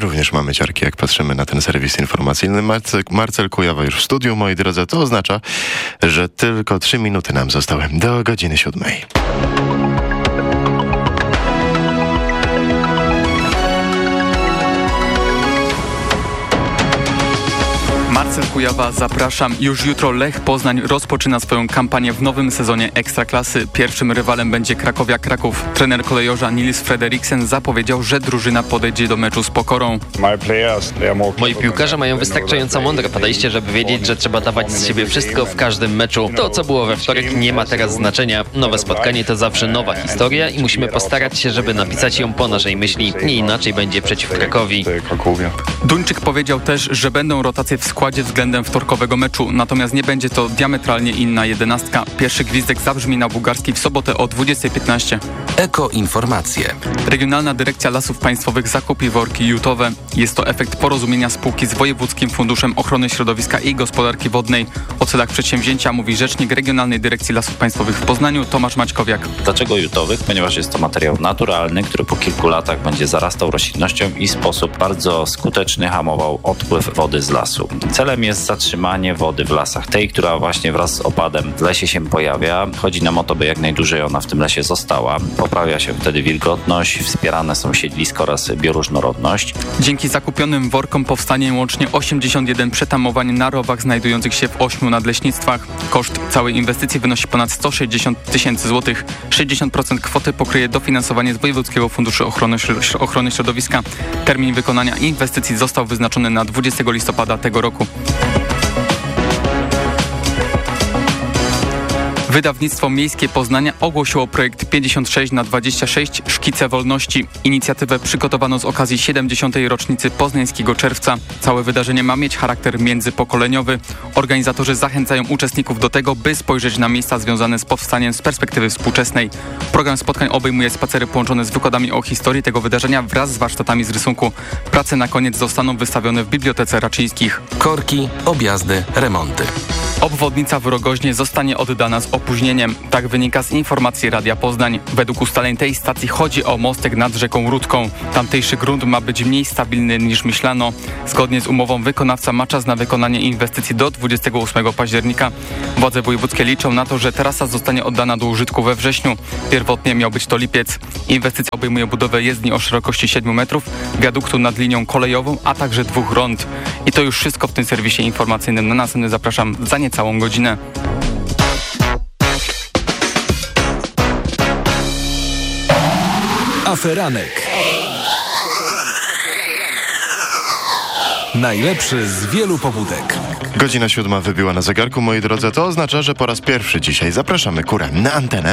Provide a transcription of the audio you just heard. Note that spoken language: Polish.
również mamy ciarki, jak patrzymy na ten serwis informacyjny. Marcel Kujawa już w studiu, moi drodzy. To oznacza, że tylko 3 minuty nam zostały do godziny 7. Marcel Kujawa, zapraszam. Już jutro Lech Poznań rozpoczyna swoją kampanię w nowym sezonie Ekstraklasy. Pierwszym rywalem będzie Krakowia Kraków. Trener kolejorza Nils Frederiksen zapowiedział, że drużyna podejdzie do meczu z pokorą. Moi piłkarze mają wystarczająco mądre podejście, żeby wiedzieć, że trzeba dawać z siebie wszystko w każdym meczu. To, co było we wtorek, nie ma teraz znaczenia. Nowe spotkanie to zawsze nowa historia i musimy postarać się, żeby napisać ją po naszej myśli. Nie inaczej będzie przeciw Krakowi. Duńczyk powiedział też, że będą rotacje w składzie względem wtorkowego meczu, natomiast nie będzie to diametralnie inna 11. Pierwszy gwizdek zabrzmi na bułgarskiej w sobotę o 20:15. Ekoinformacje. Regionalna Dyrekcja Lasów Państwowych zakupi worki jutowe. Jest to efekt porozumienia spółki z Wojewódzkim Funduszem Ochrony Środowiska i Gospodarki Wodnej. O celach przedsięwzięcia mówi rzecznik Regionalnej Dyrekcji Lasów Państwowych w Poznaniu Tomasz Maćkowiak. Dlaczego jutowych? Ponieważ jest to materiał naturalny, który po kilku latach będzie zarastał roślinnością i w sposób bardzo skuteczny hamował odpływ wody z lasu. Celem jest zatrzymanie wody w lasach, tej, która właśnie wraz z opadem w lesie się pojawia. Chodzi nam o to, by jak najdłużej ona w tym lesie została. Poprawia się wtedy wilgotność, wspierane są siedliska oraz bioróżnorodność. Dzięki zakupionym workom powstanie łącznie 81 przetamowań na rowach znajdujących się w 8 nadleśnictwach. Koszt całej inwestycji wynosi ponad 160 tysięcy złotych. 60% kwoty pokryje dofinansowanie z Wojewódzkiego Funduszu Ochrony Środowiska. Termin wykonania inwestycji został wyznaczony na 20 listopada tego roku. Wydawnictwo Miejskie Poznania ogłosiło projekt 56/26 Szkice Wolności. Inicjatywę przygotowano z okazji 70. rocznicy Poznańskiego Czerwca. Całe wydarzenie ma mieć charakter międzypokoleniowy. Organizatorzy zachęcają uczestników do tego, by spojrzeć na miejsca związane z powstaniem z perspektywy współczesnej. Program spotkań obejmuje spacery połączone z wykładami o historii tego wydarzenia wraz z warsztatami z rysunku. Prace na koniec zostaną wystawione w Bibliotece Raczyńskich. Korki, objazdy, remonty. Obwodnica w Rogoźnie zostanie oddana z opóźnieniem. Tak wynika z informacji Radia Poznań. Według ustaleń tej stacji chodzi o mostek nad rzeką Rudką. Tamtejszy grunt ma być mniej stabilny niż myślano. Zgodnie z umową wykonawca ma czas na wykonanie inwestycji do 28 października. Władze wojewódzkie liczą na to, że trasa zostanie oddana do użytku we wrześniu. Pierwotnie miał być to lipiec. Inwestycja obejmuje budowę jezdni o szerokości 7 metrów, wiaduktu nad linią kolejową, a także 2 rond. I to już wszystko w tym serwisie informacyjnym. Na następny zapraszam za niecałą godzinę. Aferanek. Najlepszy z wielu pobudek. Godzina 7 wybiła na zegarku, moi drodzy. To oznacza, że po raz pierwszy dzisiaj zapraszamy Kurę na antenę.